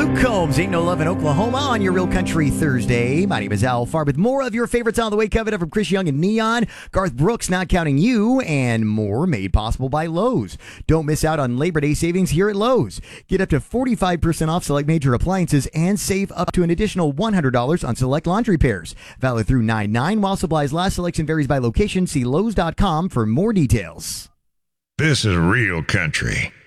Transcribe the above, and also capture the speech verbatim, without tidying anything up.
Luke Combs, Ain't No Love in Oklahoma on your Real Country Thursday. My name is Al Farb with more of your favorites on the way. Covered up from Chris Young and Neon, Garth Brooks, Not Counting You, and more made possible by Lowe's. Don't miss out on Labor Day savings here at Lowe's. Get up to forty-five percent off select major appliances and save up to an additional one hundred dollars on select laundry pairs. Valid through nine nine while supplies last. Selection varies by location. See Lowe's dot com for more details. This is Real Country.